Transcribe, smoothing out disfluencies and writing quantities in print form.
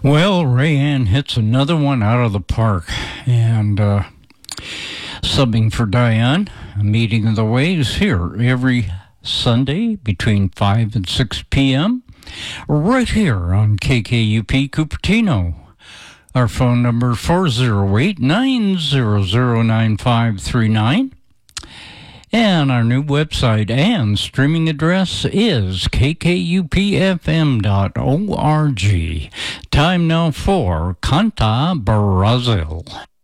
Well, Rayanne hits another one out of the park. And subbing for Diane, a meeting of the ways here every Sunday between 5 and 6 p.m. right here on KKUP Cupertino. Our phone number 408-900-9539. And our new website and streaming address is kkupfm.org. Time now for Canta Brazil.